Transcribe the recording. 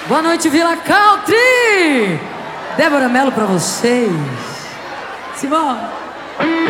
Boa noite, Vila Country! Débora Mello pra vocês. Simão.